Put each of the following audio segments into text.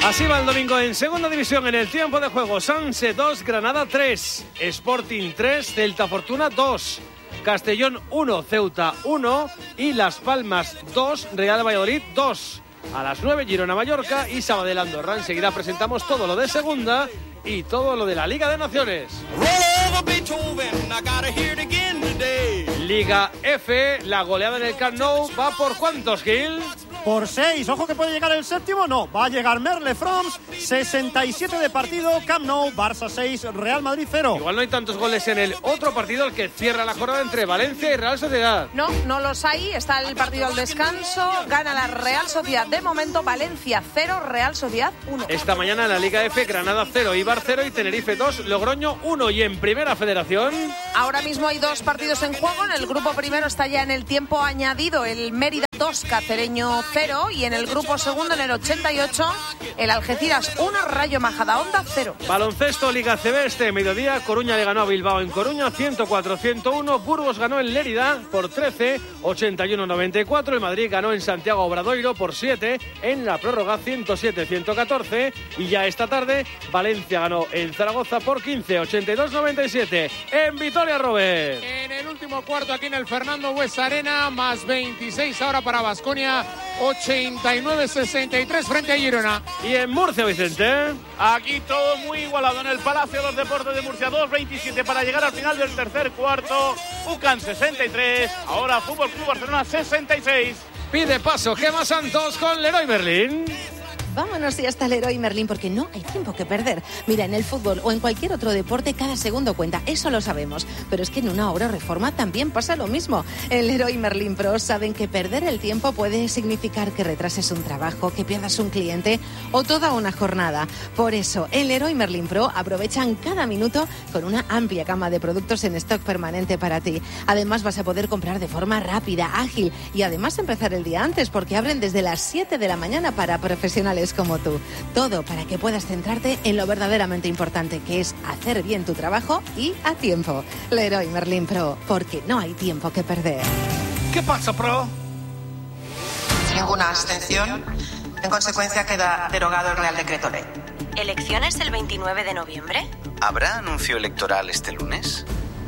Así va el domingo en segunda división en el tiempo de juego. Sanse 2, Granada 3, Sporting 3, Celta Fortuna 2, Castellón 1, Ceuta 1 y Las Palmas 2, Real Valladolid 2. A las 9, Girona-Mallorca y Sabadell Andorra. Enseguida presentamos todo lo de segunda y todo lo de la Liga de Naciones. Liga F, la goleada en el Camp Nou va por ¿cuántos, Gil? Por 6, ojo que puede llegar el séptimo, no, va a llegar Merle Froms, 67 de partido, Camp Nou, Barça 6, Real Madrid 0. Igual no hay tantos goles en el otro partido, el que cierra la jornada entre Valencia y Real Sociedad. No los hay, está el partido al descanso, gana la Real Sociedad de momento, Valencia 0, Real Sociedad 1. Esta mañana en la Liga F, Granada 0, Eibar 0 y Tenerife 2, Logroño 1. Y en Primera Federación... Ahora mismo hay 2 partidos en juego, en el grupo primero está ya en el tiempo añadido el Mérida 2, Cacereño 0 y en el grupo segundo en el 88 el Algeciras 1, Rayo Majadahonda 0. Baloncesto Liga CB este mediodía, Coruña le ganó a Bilbao en Coruña 104-101, Burgos ganó en Lérida por 13, 81-94, el Madrid ganó en Santiago Obradoiro por 7 en la prórroga 107-114 y ya esta tarde Valencia ganó en Zaragoza por 15, 82-97 en Vitoria, Robert. En el último cuarto aquí en el Fernando Buesa Arena, más 26 ahora para Baskonia, 89-63 frente a Girona. Y en Murcia, Vicente. Aquí todo muy igualado en el Palacio de los Deportes de Murcia, 2-27 para llegar al final del tercer cuarto. UCAN 63, ahora Fútbol Club Barcelona 66. Pide paso Gemma Santos con Leroy Merlin. Vámonos y hasta Leroy Merlin porque no hay tiempo que perder. Mira, en el fútbol o en cualquier otro deporte cada segundo cuenta, eso lo sabemos. Pero es que en una obra o reforma también pasa lo mismo. En Leroy Merlin Pro saben que perder el tiempo puede significar que retrases un trabajo, que pierdas un cliente o toda una jornada. Por eso, en Leroy Merlin Pro aprovechan cada minuto con una amplia gama de productos en stock permanente para ti. Además vas a poder comprar de forma rápida, ágil y además empezar el día antes porque abren desde las 7 de la mañana para profesionales como tú. Todo para que puedas centrarte en lo verdaderamente importante, que es hacer bien tu trabajo y a tiempo. Leroy Merlin Pro, porque no hay tiempo que perder. ¿Qué pasa, Pro? Ninguna abstención. En consecuencia queda derogado el Real Decreto Ley. ¿Elecciones el 29 de noviembre? ¿Habrá anuncio electoral este lunes?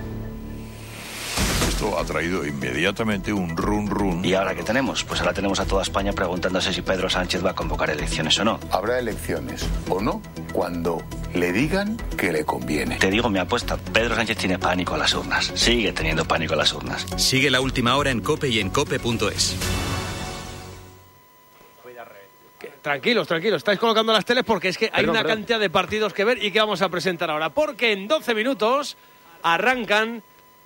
Esto ha traído inmediatamente un run. ¿Y ahora qué tenemos? Pues ahora tenemos a toda España preguntándose si Pedro Sánchez va a convocar elecciones o no. Habrá elecciones o no cuando le digan que le conviene. Te digo mi apuesta, Pedro Sánchez tiene pánico a las urnas. Sigue teniendo pánico a las urnas. Sigue La Última Hora en COPE y en COPE.es. Tranquilos, estáis colocando las teles porque es que hay una cantidad de partidos que ver y que vamos a presentar ahora. Porque en 12 minutos arrancan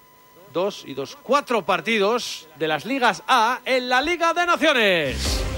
4 partidos de las Ligas A en la Liga de Naciones.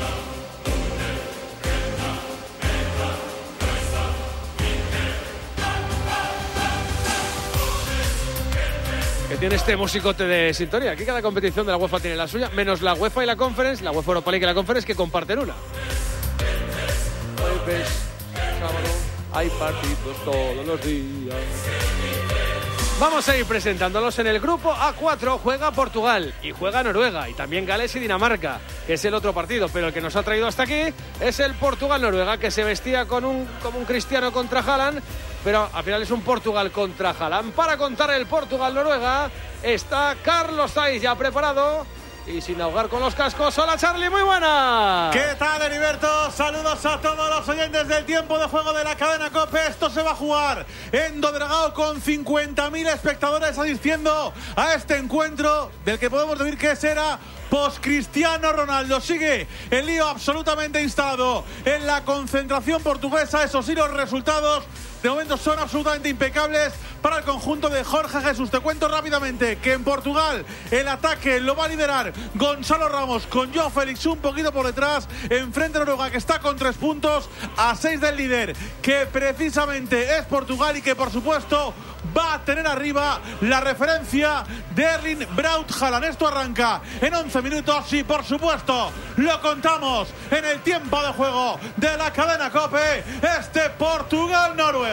Que tiene este musicote de sintonía. Aquí cada competición de la UEFA tiene la suya, menos la UEFA y la Conference, la UEFA Europa League y la Conference, que comparten una. Jueves, sábado, hay partidos todos los días. Vamos a ir presentándolos. En el grupo A4 juega Portugal y juega Noruega y también Gales y Dinamarca, que es el otro partido, pero el que nos ha traído hasta aquí es el Portugal-Noruega, que se vestía como un Cristiano contra Haaland, pero al final es un Portugal contra Haaland. Para contar el Portugal-Noruega está Carlos Saiz ya preparado y sin ahogar con los cascos. Hola, Charlie, muy buena. ¿Qué tal, Heriberto? Saludos a todos los oyentes del tiempo de juego de la cadena COPE. Esto se va a jugar en Dodragao con 50.000 espectadores asistiendo a este encuentro del que podemos decir que será post-Cristiano Ronaldo. Sigue el lío absolutamente instalado en la concentración portuguesa. Eso sí, los resultados de momento son absolutamente impecables para el conjunto de Jorge Jesús. Te cuento rápidamente que en Portugal el ataque lo va a liderar Gonzalo Ramos con João Félix un poquito por detrás. Enfrente de Noruega, que está con 3 puntos a 6 del líder, que precisamente es Portugal y que por supuesto va a tener arriba la referencia de Erling Braut Haaland. Esto arranca en 11 minutos y por supuesto lo contamos en el tiempo de juego de la cadena COPE. Este Portugal-Noruega.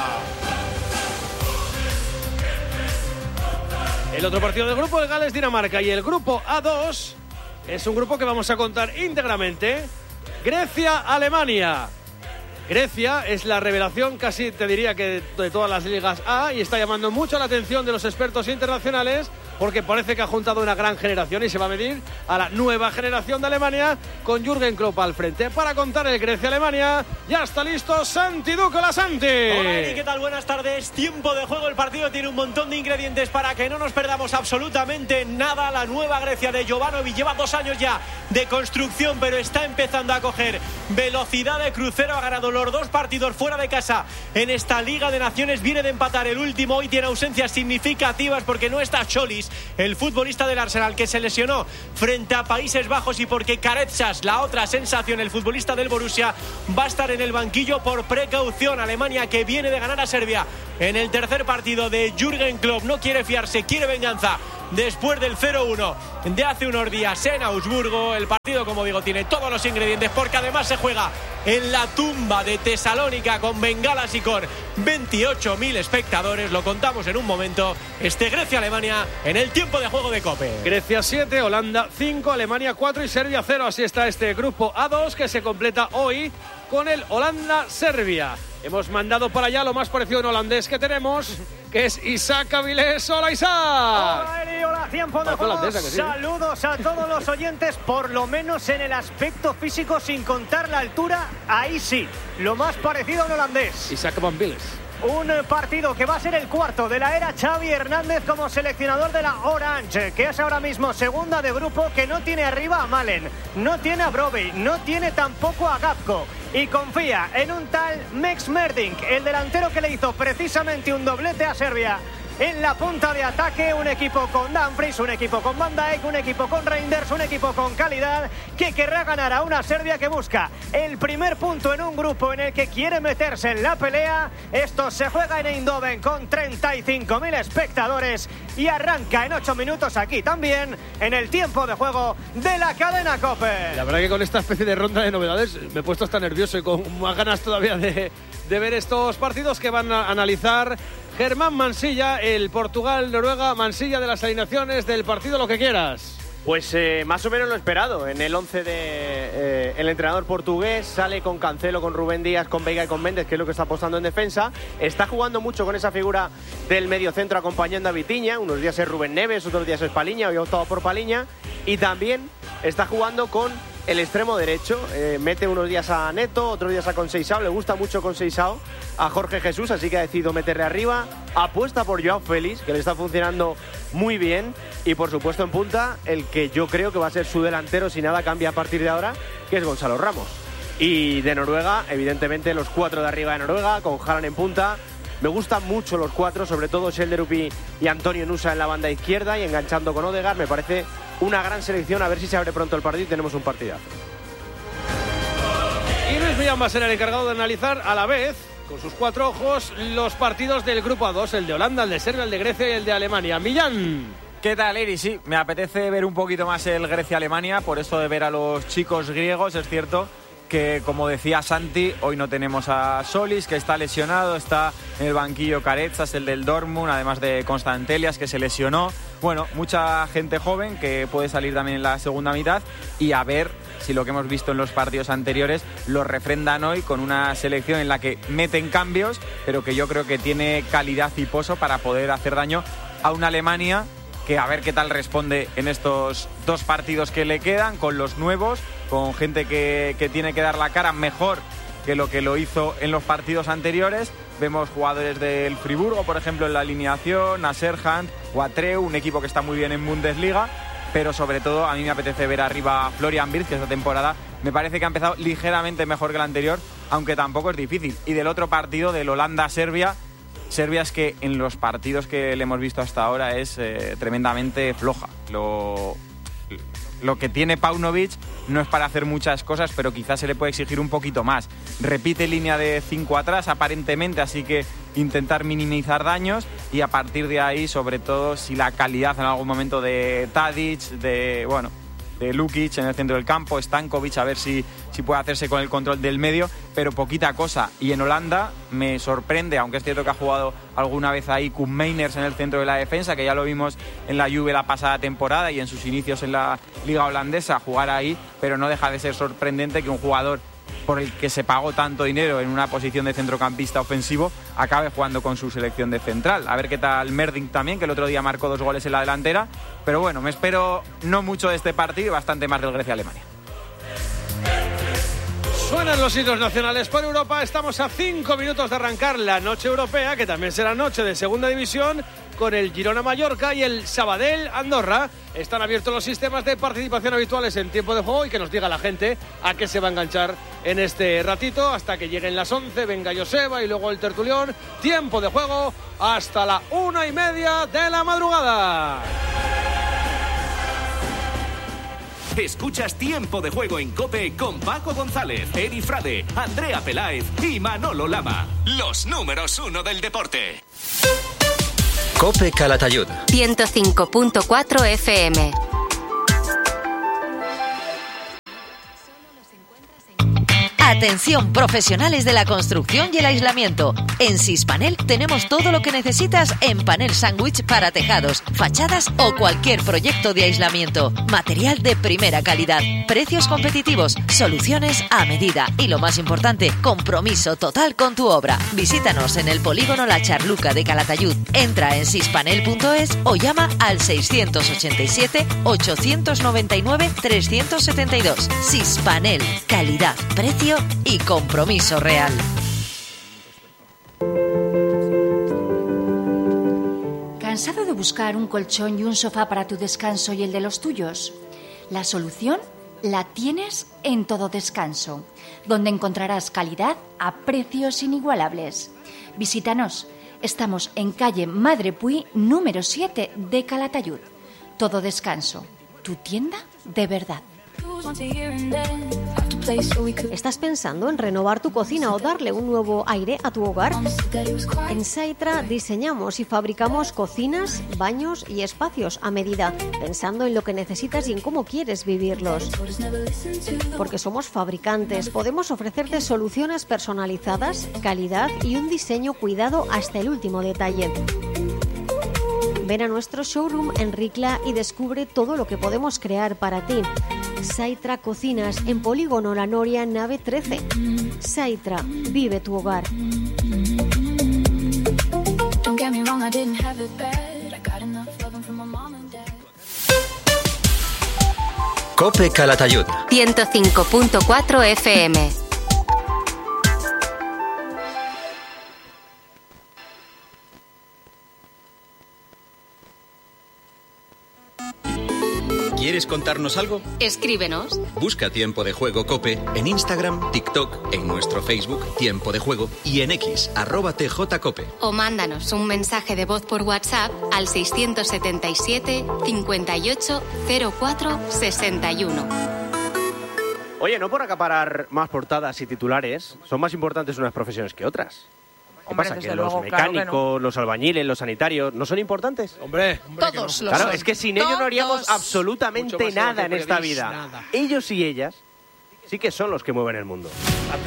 El otro partido del grupo de Gales-Dinamarca y el grupo A2 es un grupo que vamos a contar íntegramente. Grecia-Alemania. Grecia es la revelación, casi te diría que de todas las ligas A, y está llamando mucho la atención de los expertos internacionales porque parece que ha juntado una gran generación y se va a medir a la nueva generación de Alemania con Jürgen Klopp al frente. Para contar el Grecia-Alemania, ya está listo Santi Ducola. Santi. Hola, Eri, ¿qué tal? Buenas tardes. Tiempo de juego. El partido tiene un montón de ingredientes para que no nos perdamos absolutamente nada. La nueva Grecia de Jovanovic lleva 2 años ya de construcción, pero está empezando a coger velocidad de crucero. Ha ganado los 2 partidos fuera de casa en esta Liga de Naciones. Viene de empatar el último. Hoy tiene ausencias significativas porque no está Cholis, el futbolista del Arsenal, que se lesionó frente a Países Bajos, y porque Karetsas, la otra sensación, el futbolista del Borussia, va a estar en el banquillo por precaución. Alemania, que viene de ganar a Serbia en el tercer partido de Jürgen Klopp, no quiere fiarse, quiere venganza después del 0-1 de hace unos días en Augsburgo. El partido, como digo, tiene todos los ingredientes porque además se juega en la tumba de Tesalónica con bengalas y con 28.000 espectadores. Lo contamos en un momento. Grecia-Alemania en el tiempo de juego de COPE. Grecia 7, Holanda 5, Alemania 4 y Serbia 0. Así está este grupo A2, que se completa hoy con el Holanda-Serbia. Hemos mandado para allá lo más parecido en holandés que tenemos, que es Isaac Avilés. Hola, Isaac. Hola, Eri, hola, tiempo de juego. Saludos a todos los oyentes, por lo menos en el aspecto físico, sin contar la altura, ahí sí, lo más parecido a un holandés. Isaac Van Viles. Un partido que va a ser el cuarto de la era Xavi Hernández como seleccionador de la Orange, que es ahora mismo segunda de grupo, que no tiene arriba a Malen, no tiene a Brobbey, no tiene tampoco a Gapko, y confía en un tal Mex Merdink, el delantero que le hizo precisamente un doblete a Serbia en la punta de ataque. Un equipo con Dumfries, un equipo con Van Dijk, un equipo con Reinders, un equipo con calidad, que querrá ganar a una Serbia que busca el primer punto en un grupo en el que quiere meterse en la pelea. Esto se juega en Eindhoven con 35.000 espectadores y arranca en 8 minutos aquí también en el tiempo de juego de la cadena COPE. La verdad que con esta especie de ronda de novedades me he puesto hasta nervioso y con más ganas todavía de ver estos partidos que van a analizar Germán Mansilla, el Portugal-Noruega. Mansilla, de las alineaciones del partido, lo que quieras. Pues más o menos lo esperado. En el 11 de el entrenador portugués sale con Cancelo, con Rubén Díaz, con Veiga y con Méndez, que es lo que está apostando en defensa. Está jugando mucho con esa figura del mediocentro acompañando a Vitinha. Unos días es Rubén Neves, otros días es Paliña. Hoy ha optado por Paliña. Y también está jugando con el extremo derecho. Mete unos días a Neto, otros días a Conceição. Le gusta mucho Conceição a Jorge Jesús, así que ha decidido meterle arriba. Apuesta por Joao Félix, que le está funcionando muy bien. Y por supuesto en punta, el que yo creo que va a ser su delantero si nada cambia a partir de ahora, que es Gonzalo Ramos. Y de Noruega, evidentemente los 4 de arriba de Noruega, con Haaland en punta. Me gustan mucho los 4, sobre todo Schjelderup y Antonio Nusa en la banda izquierda y enganchando con Odegaard. Me parece una gran selección. A ver si se abre pronto el partido y tenemos un partidazo. Y Luis Millán va a ser el encargado de analizar a la vez, con sus 4 ojos, los partidos del grupo A2, el de Holanda, el de Serbia, el de Grecia y el de Alemania. Millán. ¿Qué tal, Eri? Sí, me apetece ver un poquito más el Grecia-Alemania, por eso de ver a los chicos griegos. Es cierto que, como decía Santi, hoy no tenemos a Solis, que está lesionado, está en el banquillo Karetsas, el del Dortmund, además de Constantelias, que se lesionó. Bueno, mucha gente joven que puede salir también en la segunda mitad, y a ver si lo que hemos visto en los partidos anteriores lo refrendan hoy con una selección en la que meten cambios, pero que yo creo que tiene calidad y pozo para poder hacer daño a una Alemania que a ver qué tal responde en estos 2 partidos que le quedan, con los nuevos, con gente que tiene que dar la cara mejor que lo que lo hizo en los partidos anteriores. Vemos jugadores del Friburgo, por ejemplo, en la alineación, a Serhant o a Treu, un equipo que está muy bien en Bundesliga, pero sobre todo a mí me apetece ver arriba a Florian Wirtz, que esta temporada me parece que ha empezado ligeramente mejor que la anterior, aunque tampoco es difícil. Y del otro partido, del Holanda-Serbia, Serbia es que en los partidos que le hemos visto hasta ahora es tremendamente floja. Lo que tiene Paunovic no es para hacer muchas cosas, pero quizás se le puede exigir un poquito más. Repite línea de 5 atrás aparentemente, así que intentar minimizar daños, y a partir de ahí, sobre todo, si la calidad en algún momento de Tadic, de Lukic en el centro del campo, Stankovic, a ver si puede hacerse con el control del medio, pero poquita cosa. Y en Holanda me sorprende, aunque es cierto que ha jugado alguna vez ahí Koen Meiners en el centro de la defensa, que ya lo vimos en la Juve la pasada temporada y en sus inicios en la liga holandesa, jugar ahí, pero no deja de ser sorprendente que un jugador por el que se pagó tanto dinero en una posición de centrocampista ofensivo, acabe jugando con su selección de central. A ver qué tal Merding también, que el otro día marcó 2 goles en la delantera. Pero bueno, me espero no mucho de este partido y bastante más del Grecia-Alemania. Suenan los hitos nacionales por Europa. Estamos a 5 minutos de arrancar la noche europea, que también será noche de segunda división, con el Girona-Mallorca y el Sabadell-Andorra. Están abiertos los sistemas de participación habituales en tiempo de juego y que nos diga la gente a qué se va a enganchar en este ratito hasta que lleguen las 11, venga Joseba y luego el tertulión. Tiempo de juego hasta la 1:30 de la madrugada. Escuchas Tiempo de Juego en COPE con Paco González, Eri Frade, Andrea Peláez y Manolo Lama. Los números 1 del deporte. COPE Calatayud 105.4 FM. Atención, profesionales de la construcción y el aislamiento. En Sispanel tenemos todo lo que necesitas en panel sándwich para tejados, fachadas o cualquier proyecto de aislamiento. Material de primera calidad, precios competitivos, soluciones a medida y, lo más importante, compromiso total con tu obra. Visítanos en el polígono La Charluca de Calatayud. Entra en sispanel.es o llama al 687 899 372. Sispanel, calidad, precio y compromiso real. ¿Cansado de buscar un colchón y un sofá para tu descanso y el de los tuyos? La solución la tienes en Todo Descanso, donde encontrarás calidad a precios inigualables. Visítanos. Estamos en calle Madre Puy, número 7 de Calatayud. Todo Descanso, tu tienda de verdad. ¿Estás pensando en renovar tu cocina o darle un nuevo aire a tu hogar? En Saitra diseñamos y fabricamos cocinas, baños y espacios a medida, pensando en lo que necesitas y en cómo quieres vivirlos. Porque somos fabricantes, podemos ofrecerte soluciones personalizadas, calidad y un diseño cuidado hasta el último detalle. Ven a nuestro showroom en Ricla y descubre todo lo que podemos crear para ti. Saitra Cocinas, en Polígono La Noria, nave 13. Saitra, vive tu hogar. COPE Calatayud 105.4 FM. ¿Quieres contarnos algo? Escríbenos. Busca Tiempo de Juego COPE en Instagram, TikTok, en nuestro Facebook Tiempo de Juego y en X, @TJCOPE. O mándanos un mensaje de voz por WhatsApp al 677 58 04 61. Oye, no por acaparar más portadas y titulares, son más importantes unas profesiones que otras. ¿Qué pasa? ¿Que los mecánicos, los albañiles, los sanitarios no son importantes? Hombre todos no. lo Claro, son. es que sin ellos no haríamos absolutamente nada en esta vida. Nada. Ellos y ellas sí que son los que mueven el mundo.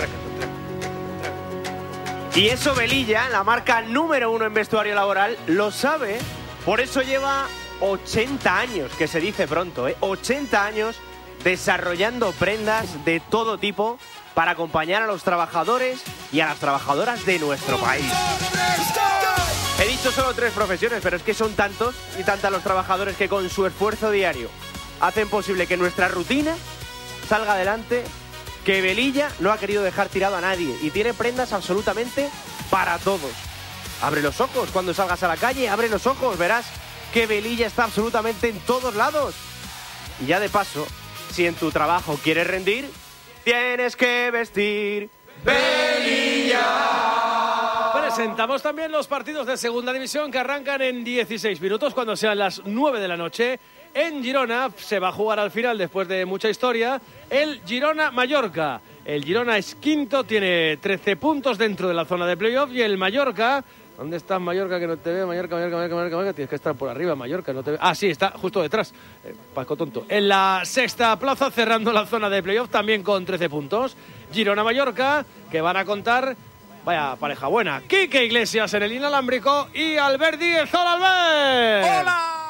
Y eso Velilla, la marca número 1 en vestuario laboral, lo sabe. Por eso lleva 80 años, que se dice pronto, 80 años desarrollando prendas de todo tipo para acompañar a los trabajadores y a las trabajadoras de nuestro país. He dicho solo 3 profesiones, pero es que son tantos y tantas los trabajadores que con su esfuerzo diario hacen posible que nuestra rutina salga adelante, que Velilla no ha querido dejar tirado a nadie y tiene prendas absolutamente para todos. Abre los ojos cuando salgas a la calle, abre los ojos, verás que Velilla está absolutamente en todos lados. Y ya de paso, si en tu trabajo quieres rendir, tienes que vestir Velilla. Presentamos también los partidos de segunda división que arrancan en 16 minutos cuando sean las 9 de la noche. En Girona se va a jugar al final, después de mucha historia, el Girona-Mallorca. El Girona es quinto, tiene 13 puntos dentro de la zona de playoff y el Mallorca... ¿Dónde está Mallorca que no te ve? Mallorca. Tienes que estar por arriba, Mallorca, no te ve. Ah, sí, está justo detrás. Paco tonto. En la sexta plaza, cerrando la zona de playoff, también con 13 puntos. Girona-Mallorca, que van a contar... Vaya pareja buena. Quique Iglesias en el inalámbrico y Albert Díez. ¡Hola, Albert! ¡Hola, Eri!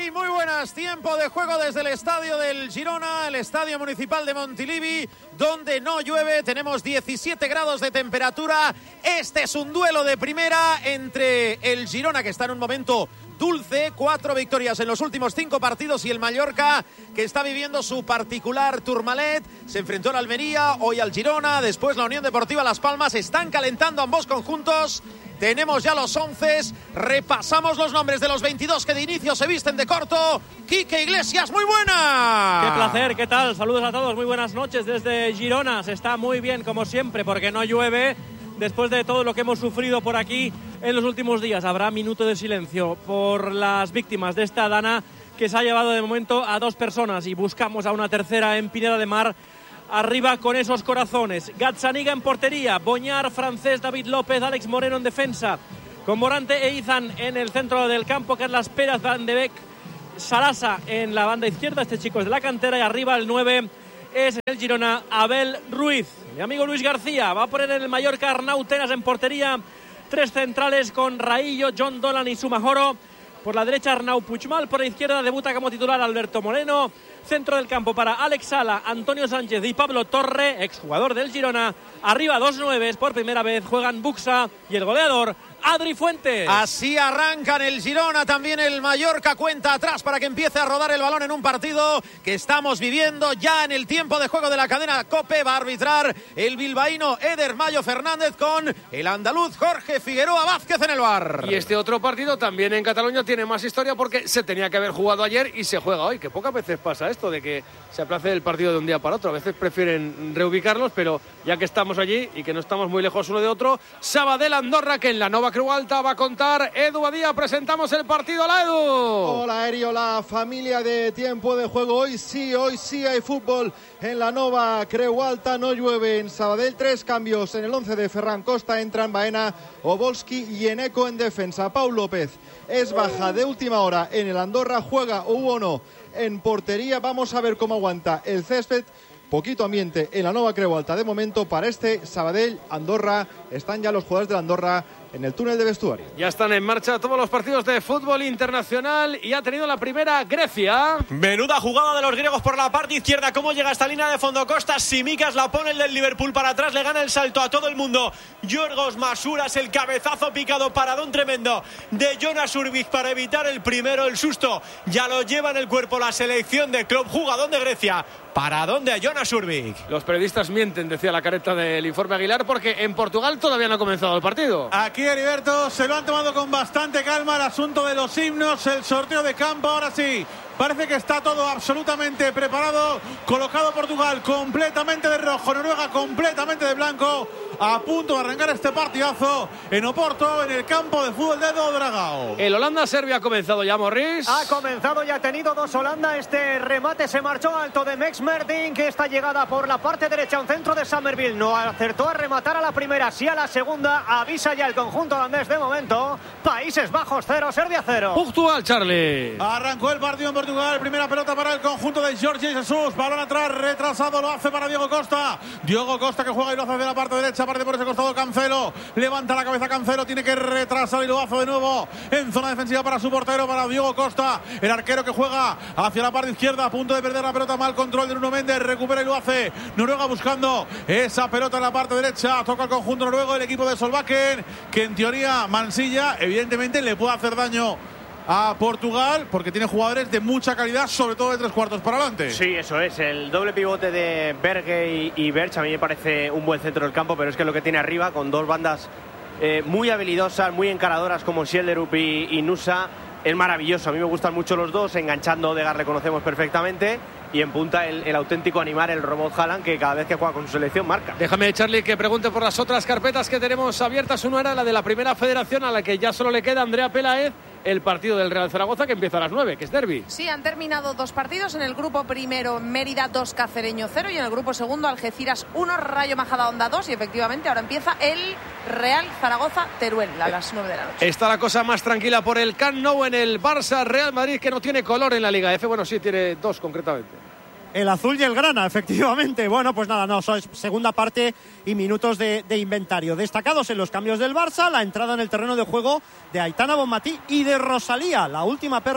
Sí, muy buenas. Tiempo de juego desde el estadio del Girona, el estadio municipal de Montilivi, donde no llueve. Tenemos 17 grados de temperatura. Este es un duelo de primera entre el Girona, que está en un momento dulce, 4 victorias en los últimos 5 partidos, y el Mallorca, que está viviendo su particular Tourmalet. Se enfrentó al Almería, hoy al Girona, después la Unión Deportiva Las Palmas. Están calentando ambos conjuntos. Tenemos ya los 11, repasamos los nombres de los 22 que de inicio se visten de corto. Quique Iglesias, muy buena. Qué placer, ¿qué tal? Saludos a todos, muy buenas noches desde Girona. Se está muy bien como siempre porque no llueve. Después de todo lo que hemos sufrido por aquí en los últimos días, habrá minuto de silencio por las víctimas de esta dana que se ha llevado de momento a 2 personas y buscamos a una tercera en Pineda de Mar. Arriba con esos corazones. Gazzaniga en portería, Boñar, Francés, David López, Alex Moreno en defensa, con Morante e Izan en el centro del campo, Carlas Pérez, Van de Beek, Sarasa en la banda izquierda. Este chico es de la cantera, y arriba el 9 es en el Girona, Abel Ruiz. Mi amigo Luis García va a poner en el Mallorca Arnau Tenas en portería. 3 centrales con Raillo, John Dolan y Sumajoro. Por la derecha Arnau Puigmal, por la izquierda debuta como titular Alberto Moreno. Centro del campo para Alex Sala, Antonio Sánchez y Pablo Torre, exjugador del Girona. Arriba 2 9, por primera vez juegan Buxa y el goleador Adri Fuentes. Así arrancan el Girona, también el Mallorca cuenta atrás para que empiece a rodar el balón en un partido que estamos viviendo ya en el tiempo de juego de la cadena COPE. Va a arbitrar el bilbaíno Eder Mayo Fernández con el andaluz Jorge Figueroa Vázquez en el VAR. Y este otro partido también en Cataluña tiene más historia porque se tenía que haber jugado ayer y se juega hoy, que pocas veces pasa esto de que se aplace el partido de un día para otro. A veces prefieren reubicarlos, pero ya que estamos allí y que no estamos muy lejos uno de otro, Sabadell Andorra, que en la Nova Creu Alta va a contar Edu Badía. Presentamos el partido. Hola, Edu. Hola, Eri, hola, familia de Tiempo de Juego. Hoy sí hay fútbol en la Nova Creu Alta. No llueve en Sabadell. 3 cambios en el 11 de Ferran Costa. Entran Baena, Obolski y Eneco en defensa. Pau López es baja de última hora en el Andorra. Juega Ubono en portería. Vamos a ver cómo aguanta el césped. Poquito ambiente en la Nova Creu Alta de momento para este Sabadell Andorra. Están ya los jugadores del Andorra en el túnel de vestuario. Ya están en marcha todos los partidos de fútbol internacional y ha tenido la primera Grecia. Menuda jugada de los griegos por la parte izquierda. ¿Cómo llega esta línea de fondo Costa? Simicas la pone el del Liverpool para atrás. Le gana el salto a todo el mundo. Yorgos Masuras, el cabezazo picado, paradón tremendo de Jonas Urbich para evitar el primero, el susto. Ya lo lleva en el cuerpo la selección de Klopp, jugadón de Grecia. Paradón de Jonas Urbich. Los periodistas mienten, decía la careta del informe Aguilar, porque en Portugal todavía no ha comenzado el partido. Aquí, Heriberto, se lo han tomado con bastante calma el asunto de los himnos, el sorteo de campo. Ahora sí, parece que está todo absolutamente preparado. Colocado Portugal completamente de rojo, Noruega completamente de blanco. A punto de arrancar este partidazo en Oporto, en el campo de fútbol de Do Dragao. El Holanda-Serbia ha comenzado ya, Morris. Ha comenzado y ha tenido 2 Holanda. Este remate se marchó alto de Mex Mertin, que esta llegada por la parte derecha, un centro de Summerville. No acertó a rematar a la primera, sí a la segunda. Avisa ya el conjunto holandés de momento. Países Bajos 0, Serbia 0. Portugal, Charlie. Arrancó el partido en Portugal. Primera pelota para el conjunto de Jorge Jesus. Balón atrás, retrasado, lo hace para Diego Costa. Diego Costa que juega y lo hace de la parte derecha. Parte por ese costado Cancelo. Levanta la cabeza Cancelo. Tiene que retrasar y lo hace de nuevo en zona defensiva para su portero, para Diego Costa. El arquero que juega hacia la parte izquierda. A punto de perder la pelota. Mal control de Nuno Méndez. Recupera y lo hace. Noruega buscando esa pelota en la parte derecha. Toca el conjunto noruego. El equipo de Solbakken, que en teoría Mansilla evidentemente le puede hacer daño a Portugal porque tiene jugadores de mucha calidad, sobre todo de 3 cuartos para adelante. Sí, eso es, el doble pivote de Berge y Berch a mí me parece un buen centro del campo, pero es que lo que tiene arriba, con 2 bandas muy habilidosas, muy encaradoras como Schjelderup y Nusa, es maravilloso. A mí me gustan mucho los dos. Enganchando Odegaard le conocemos perfectamente, y en punta el auténtico animal, el robot Haaland, que cada vez que juega con su selección marca. Déjame, Charlie, que pregunte por las otras carpetas que tenemos abiertas. Uno era la de la Primera Federación, a la que ya solo le queda Andrea Peláez, el partido del Real Zaragoza, que empieza a las 9, que es derbi. Sí, han terminado 2 partidos. En el grupo primero, Mérida 2, Cacereño 0, y en el grupo segundo, Algeciras 1, Rayo Majadahonda 2, y efectivamente ahora empieza el Real Zaragoza Teruel a las 9 de la noche. Está la cosa más tranquila por el Camp Nou en el Barça Real Madrid, que no tiene color en la Liga F. Bueno, sí, tiene 2 concretamente. El azul y el grana, efectivamente. Bueno, pues nada, no, eso es segunda parte y minutos de inventario. Destacados en los cambios del Barça, la entrada en el terreno de juego de Aitana Bonmatí y de Rosalía, la última perla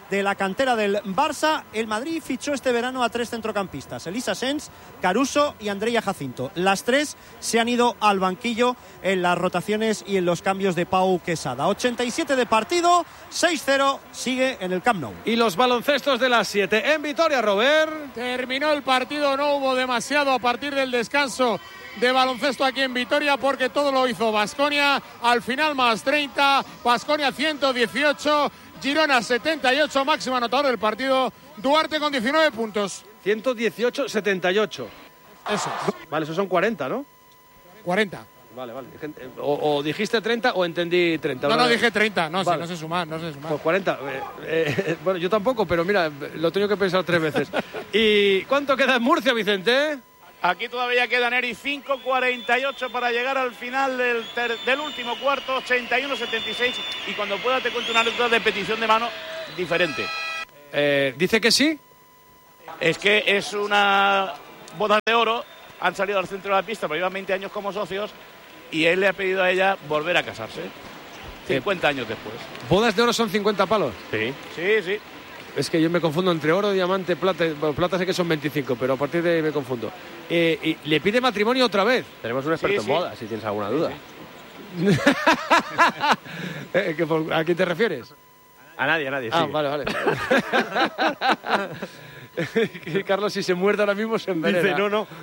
de la cantera del Barça. El Madrid fichó este verano a 3 centrocampistas, Elisa Sens, Caruso y Andrea Jacinto. Las 3 se han ido al banquillo en las rotaciones y en los cambios de Pau Quesada. 87 de partido, 6-0, sigue en el Camp Nou. Y los baloncestos de las 7 en Vitoria, Robert. Terminó el partido, no hubo demasiado a partir del descanso de baloncesto aquí en Vitoria, porque todo lo hizo Baskonia. Al final más 30, Baskonia 118, Girona 78, máximo anotador del partido, Duarte con 19 puntos. 118-78. Eso. Vale, esos son 40, ¿no? 40. Vale. O dijiste 30 o entendí 30. No, dije 30. No, vale. Si no sé sumar. Pues 40. Bueno, yo tampoco, pero mira, lo tengo que pensar 3 veces. ¿Y cuánto queda en Murcia, Vicente? Aquí todavía quedan, Eri, 5:48 para llegar al final del último cuarto, 81-76. Y cuando pueda te cuento una anécdota de petición de mano diferente. ¿Dice que sí? Es que es una boda de oro. Han salido al centro de la pista, pero llevan 20 años como socios. Y él le ha pedido a ella volver a casarse. 50 años después. ¿Bodas de oro son 50 palos? Sí. Es que yo me confundo entre oro, diamante, plata. Bueno, plata sé que son 25, pero a partir de ahí me confundo. Y le pide matrimonio otra vez. Tenemos un experto en bodas, si tienes alguna duda. ¿A quién te refieres? A nadie, Ah, sí. Vale. Carlos, si se muerde ahora mismo se envenena. Dice, no.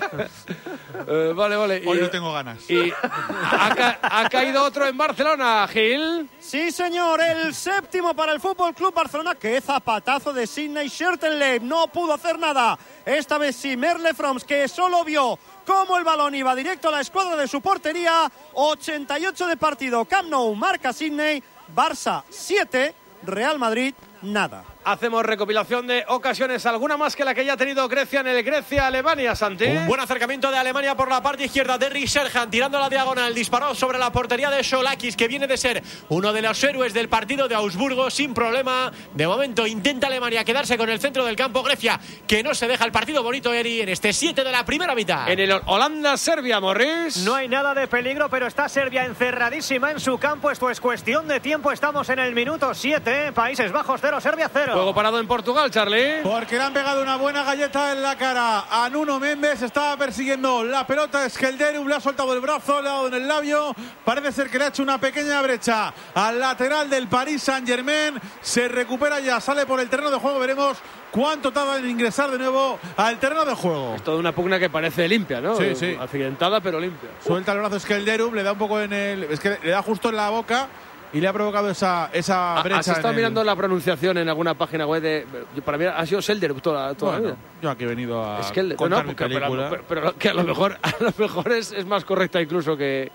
Vale. Hoy no tengo ganas. Y ha caído otro en Barcelona, Gil. Sí, señor, el séptimo para el Fútbol Club Barcelona. ¡Qué zapatazo de Sidney Schertenleib! No pudo hacer nada. Esta vez sí, Merle Froms, que solo vio cómo el balón iba directo a la escuadra de su portería. 88 de partido. Camp Nou marca Sidney. Barça 7, Real Madrid nada. Hacemos recopilación de ocasiones, alguna más que la que ya ha tenido Grecia en el Grecia-Alemania, Santi. Un buen acercamiento de Alemania por la parte izquierda de Serhan, tirando la diagonal, disparó sobre la portería de Solakis, que viene de ser uno de los héroes del partido de Augsburgo, sin problema. De momento intenta Alemania quedarse con el centro del campo. Grecia, que no se deja el partido bonito, Eri, en este 7 de la primera mitad. En el Holanda-Serbia, Morris. No hay nada de peligro, pero está Serbia encerradísima en su campo. Esto es cuestión de tiempo. Estamos en el minuto 7. Países Bajos 0, Serbia 0. Juego parado en Portugal, Charlie. Porque le han pegado una buena galleta en la cara a Nuno Méndez. Estaba persiguiendo la pelota. Skelderum le ha soltado el brazo, le ha dado en el labio. Parece ser que le ha hecho una pequeña brecha al lateral del Paris Saint-Germain. Se recupera ya, sale por el terreno de juego. Veremos cuánto tarda en ingresar de nuevo al terreno de juego. Es toda una pugna que parece limpia, ¿no? Sí. Accidentada, pero limpia. Suelta el brazo Skelderum, le da un poco en el... Es que le da justo en la boca y le ha provocado esa brecha. ¿Has estado mirando la pronunciación en alguna página web de... Para mí ha sido Selder toda la vida. Yo aquí he venido a contar mi película. Pero que a lo mejor es más correcta incluso que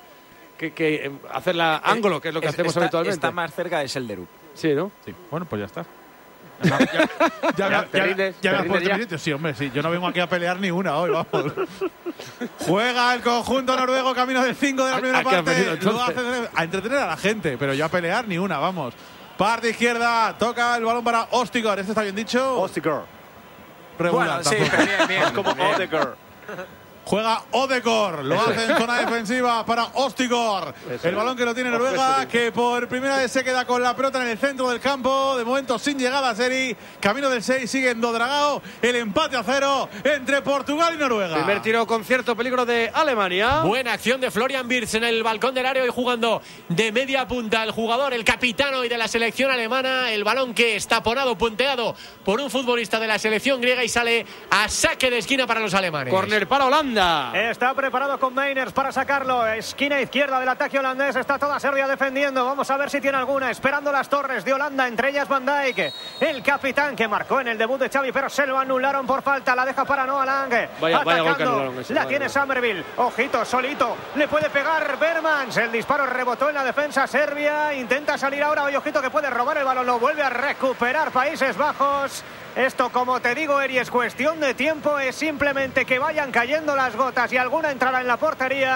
hacerla ángulo, que es lo que hacemos habitualmente. Está más cerca de Selderup. Sí, ¿no? Sí. Bueno, pues ya está. Ya me has puesto minuto. Sí, hombre, sí. Yo no vengo aquí a pelear ni una hoy, vamos. Juega el conjunto noruego, camino del 5 de la primera parte. Lo hace a entretener a la gente, pero yo a pelear ni una, vamos. Parte izquierda, toca el balón para Ostigor. ¿Este está bien dicho? Ostigor. Regular. Bueno, sí, pero bien. Como Odegaard. Juega Odegaard, lo hace en zona defensiva para Ostigor. El balón que lo tiene Noruega, que por primera vez se queda con la pelota en el centro del campo. De momento sin llegada, Seri. Camino del 6, sigue en Dodragao. El empate a 0 entre Portugal y Noruega. Primer tiro con cierto peligro de Alemania. Buena acción de Florian Wirtz en el balcón del área y jugando de media punta. El jugador, el capitán hoy de la selección alemana. El balón que está taponado, punteado por un futbolista de la selección griega y sale a saque de esquina para los alemanes. Córner para Holanda. Está preparado con Meiners para sacarlo. Esquina izquierda del ataque holandés. Está toda Serbia defendiendo. Vamos a ver si tiene alguna. Esperando las torres de Holanda, entre ellas Van Dijk. El capitán que marcó en el debut de Xavi, pero se lo anularon por falta. La deja para Noah Lang. Vaya gol que anularon ese. La tiene Somerville. Ojito, solito. Le puede pegar Bermans. El disparo rebotó en la defensa serbia. Intenta salir ahora. Y ojito que puede robar el balón. Lo vuelve a recuperar Países Bajos. Esto, como te digo, Eri, es cuestión de tiempo. Es simplemente que vayan cayendo las gotas y alguna entrará en la portería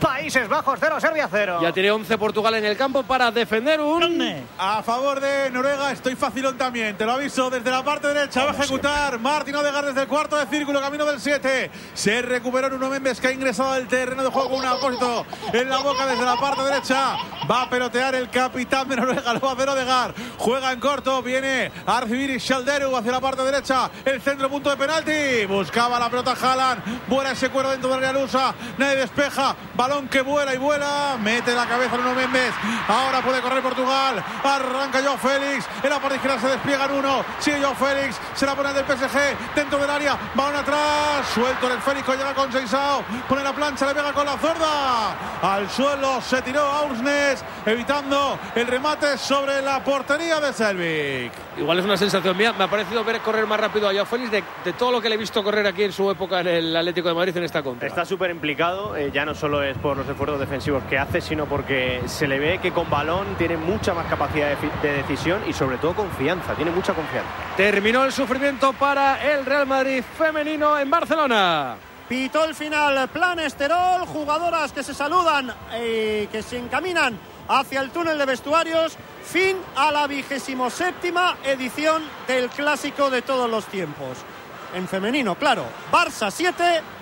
Países Bajos 0, Serbia 0. Ya tiene 11 Portugal en el campo para defender a favor de Noruega. Estoy facilón también, te lo aviso. Desde la parte derecha va a ejecutar Martín Odegaard desde el cuarto de círculo, camino del 7. Se recuperó Nuno Méndez, que ha ingresado al terreno de juego con un apósito en la boca desde la parte derecha. Va a pelotear el capitán de Noruega, lo va a hacer Odegaard. Juega en corto, viene a recibir Shalderu hacia la parte derecha. El centro, punto de penalti. Buscaba la pelota Haaland. Vuela ese cuero dentro del área lusa. Nadie despeja. Balón que vuela y vuela. Mete la cabeza Nuno Méndez. Ahora puede correr Portugal. Arranca Joao Félix. En la parte izquierda se despliega en uno. Sigue Joao Félix. Se la pone el del PSG. Dentro del área. Balón atrás. Suelto en el Félix. Llega con Seisao. Pone la plancha. Le pega con la zurda. Al suelo se tiró Aursnes, evitando el remate sobre la portería de Selvik. Igual es una sensación mía. Me ha parecido ver correr más rápido a Joao Félix de todo lo que le he visto correr aquí en su época en el Atlético de Madrid en esta contra. Está súper implicado. Ya no solo es por los esfuerzos defensivos que hace, sino porque se le ve que con balón tiene mucha más capacidad de decisión y sobre todo confianza. Tiene mucha confianza. Terminó el sufrimiento para el Real Madrid femenino en Barcelona. Pitó el final, plan Esterol, jugadoras que se saludan y que se encaminan hacia el túnel de vestuarios. Fin a la 27ª edición del clásico de todos los tiempos. En femenino, claro, Barça 7,